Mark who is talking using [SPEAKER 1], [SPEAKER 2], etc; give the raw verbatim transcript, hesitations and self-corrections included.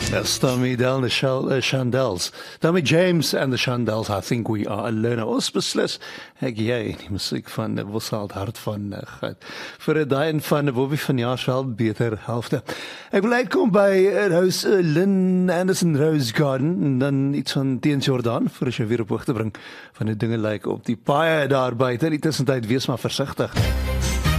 [SPEAKER 1] That's Tommy Dell and the Shell, uh, Chandels. Tommy James and the Chandels, I think we are alone. Ons beslis, ek jy, die musiek van Wossald Hart van uh, God. Vir die en van Bobby van Jaarsveld, beter helfte. Ek wil uitkom by uh, Rose uh, Lynn Anderson Rose Garden, en dan iets van Teens Jordan, vir as jy weer op hoogte bring van die dinge lyk op die paie daar buite. In die tussentyd, wees maar versigtig.